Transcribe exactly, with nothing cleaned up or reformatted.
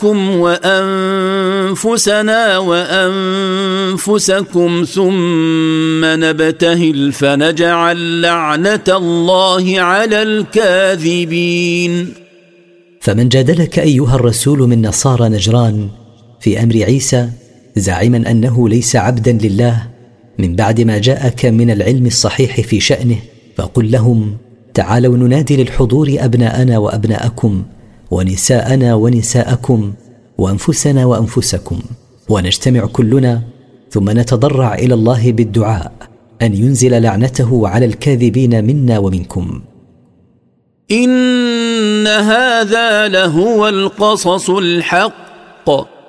وأنفسنا وأنفسكم ثم نبتهل فنجعل لعنة الله على الكاذبين. فمن جادلك أيها الرسول من نصارى نجران في أمر عيسى زاعما أنه ليس عبدا لله من بعد ما جاءك من العلم الصحيح في شأنه، فقل لهم: تعالوا ننادي للحضور أبناءنا وأبناءكم ونساءنا ونساءكم وأنفسنا وأنفسكم، ونجتمع كلنا ثم نتضرع إلى الله بالدعاء أن ينزل لعنته على الكاذبين منا ومنكم. إن هذا لهو القصص الحق